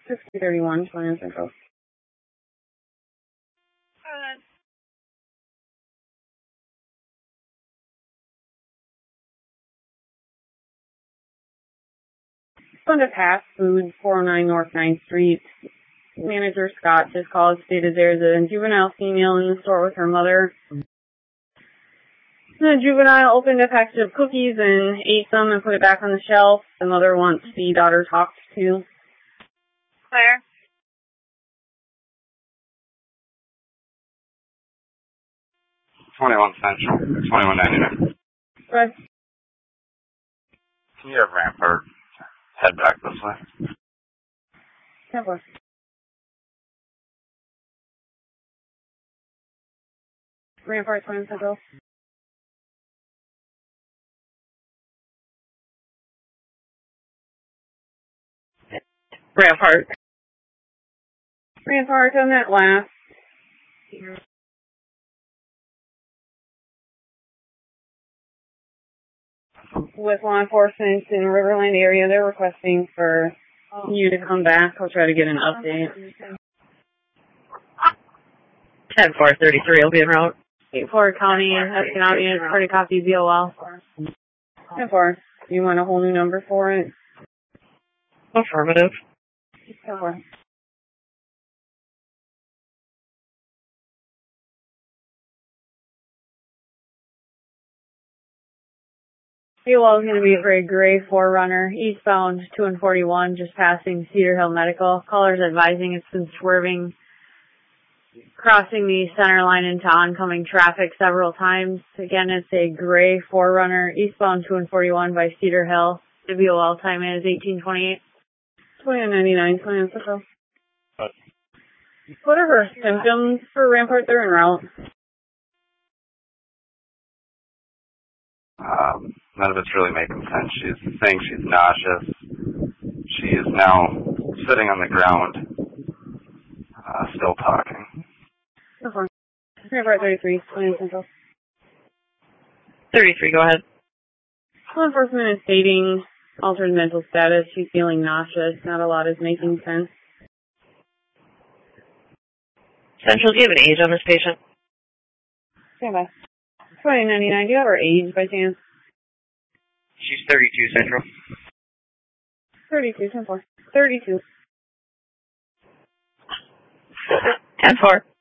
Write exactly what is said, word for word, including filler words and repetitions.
sixty thirty-one, twenty Central. Uh, Going to Fast Food, four oh nine North ninth Street. Manager Scott just called, stated there's a juvenile female in the store with her mother. The juvenile opened a package of cookies and ate them and put it back on the shelf. The mother wants the daughter talked to. Claire? twenty-one Central, twenty-one ninety-nine. Right. Can you have Rampart head back this way? Temple. Rampart, twenty Central. Rampart. Rampart on that last. With law enforcement in the Riverland area, they're requesting for you to come back. I'll try to get an update. ten four thirty-three will be en route. eight four County, Hudson Out Unit, Party Copy, B O L. ten four. You want a whole new number for it? Affirmative. ten four. B O L is going to be for a gray four runner, eastbound two and forty-one, just passing Cedar Hill Medical. Callers advising it's been swerving, crossing the center line into oncoming traffic several times. Again, it's a gray four runner, eastbound two and forty-one by Cedar Hill. The B O L time is eighteen twenty-eight. twenty ninety-nine, twenty Central. What are her symptoms for Rampart? They're en route. Um, none of it's really making sense. She's saying she's nauseous. She is now sitting on the ground, uh, still talking. Before. Rampart thirty-three, twenty Central. thirty-three, go ahead. Law enforcement is stating altered mental status. She's feeling nauseous. Not a lot is making sense. Central, do you have an age on this patient? Stand by. twenty ninety-nine, do you have her age by chance? She's thirty-two Central. thirty-two, ten four. thirty-two. ten four.